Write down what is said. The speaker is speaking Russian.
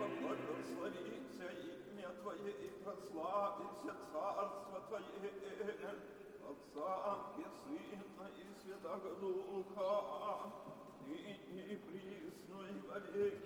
благословится имя Твое и прославится царство Твое, Отца и Сына и Святого Духа, ныне и присно и во веки